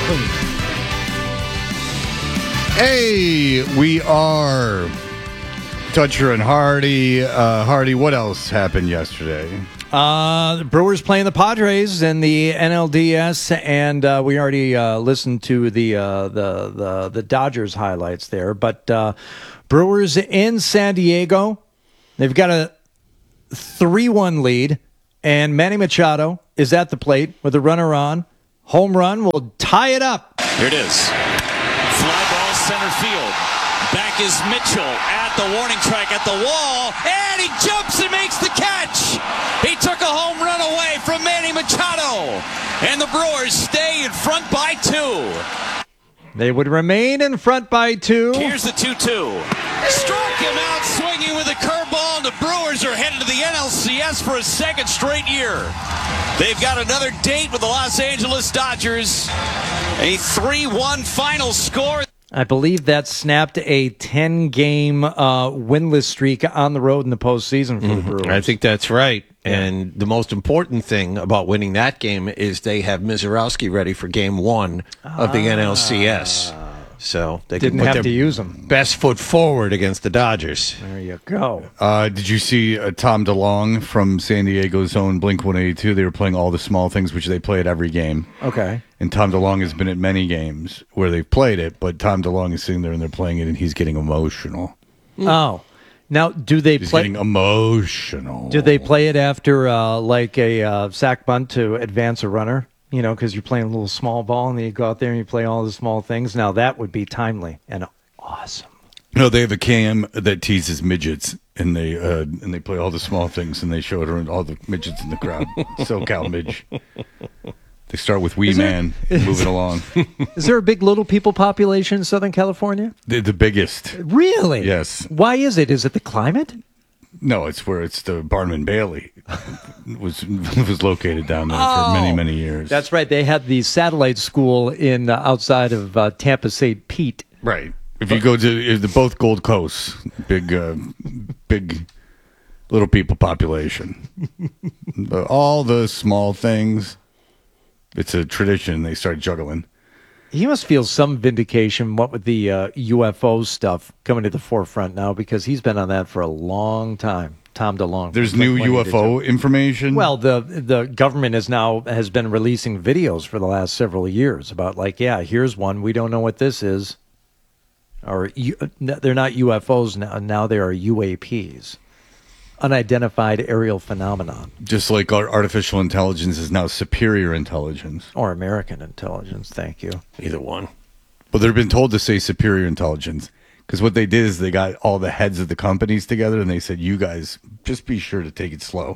Hey, we are Dutcher and Hardy. Hardy, what else happened yesterday? The Brewers playing the Padres in the NLDS, and we already listened to the Dodgers highlights there. But Brewers in San Diego, they've got a 3-1 lead, and Manny Machado is at the plate with a runner on. Home run will tie it up. Here it is. Fly ball center field. Back is Mitchell at the warning track at the wall, and he jumps and makes the catch. He took a home run away from Manny Machado, and the Brewers stay in front by 2. They would remain in front by 2. Here's the 2-2. Struck him out swinging with a curveball, and the Brewers are headed to the NLCS for a second straight year. They've got another date with the Los Angeles Dodgers. A 3-1 final score. I believe that snapped a 10-game winless streak on the road in the postseason for the Brewers. I think that's right. And the most important thing about winning that game is they have Mizorowski ready for Game 1 of the NLCS. So they didn't can put have their to use them. best foot forward against the Dodgers. There you go. Did you see Tom DeLonge from San Diego's own Blink-182? They were playing All the Small Things, which they play at every game. Okay. And Tom DeLonge has been at many games where they've played it, but Tom DeLonge is sitting there and they're playing it, and he's getting emotional. Oh. Now, do they He's play? getting emotional. Do they play it after like a sack bunt to advance a runner? You know, because you're playing a little small ball, and then you go out there and you play all the small things. Now that would be timely and awesome. No, they have a cam that teases midgets, and they play All the Small Things, and they show it around all the midgets in the crowd. SoCal Midge. They start with Wee Man, and move it along. Is there a big little people population in Southern California? They're the biggest. Really? Yes. Why is it? Is it the climate? No, it's where it's the Barnum Bailey was located down there for many, many years. That's right. They had the satellite school in outside of Tampa St. Pete. Right. If you go to the both Gold Coasts, big little people population. All the small things. It's a tradition. They start juggling. He must feel some vindication, what with the UFO stuff coming to the forefront now, because he's been on that for a long time. Tom DeLonge. There's new UFO information? Well, the government has been releasing videos for the last several years about, like, yeah, here's one. We don't know what this is. Or they're not UFOs now. Now they are UAPs. Unidentified aerial phenomenon. Just like our artificial intelligence is now superior intelligence. Or American intelligence, thank you. Either one. Well, they've been told to say superior intelligence because what they did is they got all the heads of the companies together and they said, you guys, just be sure to take it slow.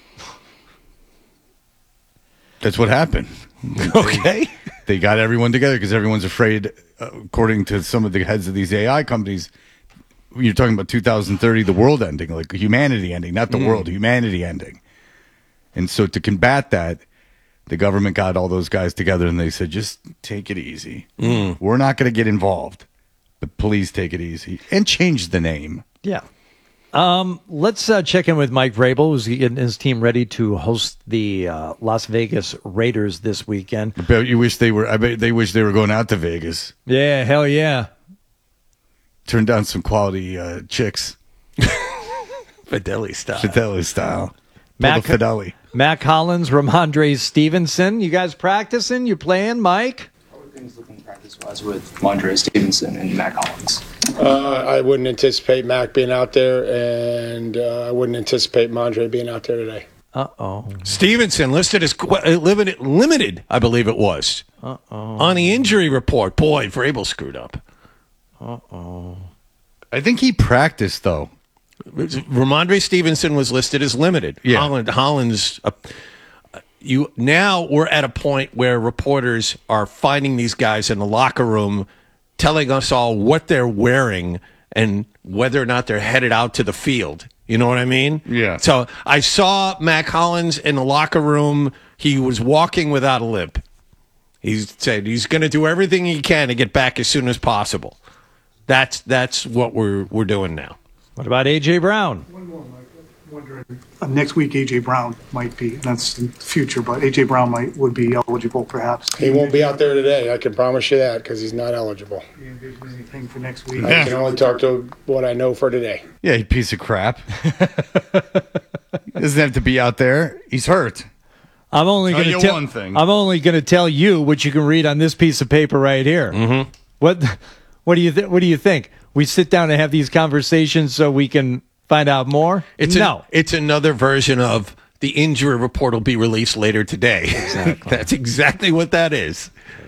That's what happened. Okay. They got everyone together because everyone's afraid, according to some of the heads of these AI companies, you're talking about 2030, the world ending, like humanity ending, not the world, humanity ending. And so to combat that, the government got all those guys together and they said, just take it easy. We're not going to get involved, but please take it easy. And change the name. Yeah. Let's check in with Mike Vrabel, who's getting his team ready to host the Las Vegas Raiders this weekend. I bet they wish they were going out to Vegas. Yeah, hell yeah. Turn down some quality chicks. Fidelli style. Fidelli style. Mac Hollins, Ramondre Stevenson. You guys practicing? You playing, Mike? How are things looking practice-wise with Ramondre Stevenson and Mac Hollins? I wouldn't anticipate Mac being out there, and I wouldn't anticipate Mondre being out there today. Uh-oh. Stevenson listed as limited, I believe it was. On the injury report. Boy, Vrabel screwed up. I think he practiced, though. Ramondre Stevenson was listed as limited. Yeah. Hollins. Now we're at a point where reporters are finding these guys in the locker room, telling us all what they're wearing and whether or not they're headed out to the field. You know what I mean? Yeah. So I saw Mac Hollins in the locker room. He was walking without a limp. He said he's going to do everything he can to get back as soon as possible. That's what we're doing now. What about A.J. Brown? One more, Mike. wondering, next week A.J. Brown might be, and that's in the future, but A.J. Brown would be eligible perhaps. He won't be out there today. I can promise you that because he's not eligible. Do you envision anything for next week? I can only talk to what I know for today. Yeah, you piece of crap. He doesn't have to be out there. He's hurt. I'm only Tell going you to tell one thing. I'm only going to tell you what you can read on this piece of paper right here. Mm-hmm. What do you think? We sit down and have these conversations so we can find out more? It's another version of the injury report will be released later today. Exactly. That's exactly what that is.